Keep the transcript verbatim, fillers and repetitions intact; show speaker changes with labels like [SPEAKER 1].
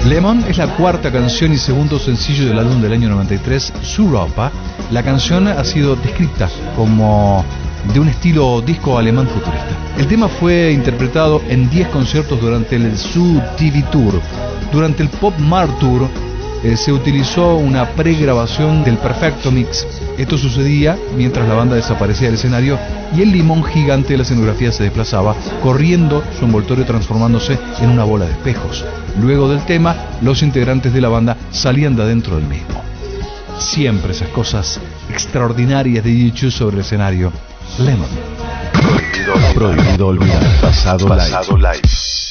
[SPEAKER 1] Lemon es la cuarta canción y segundo sencillo del álbum del año noventa y tres, Suropa. La canción ha sido descrita como de un estilo disco alemán futurista. El tema fue interpretado en diez conciertos durante el Zoo T V Tour. Durante el Pop Mart Tour eh, se utilizó una pregrabación del perfecto mix. Esto sucedía mientras la banda desaparecía del escenario y el limón gigante de la escenografía se desplazaba, corriendo su envoltorio transformándose en una bola de espejos. Luego del tema, los integrantes de la banda salían de adentro del mismo. Siempre esas cosas extraordinarias de U dos sobre el escenario. Lemon.
[SPEAKER 2] Prohibido olvidar. Pasado live.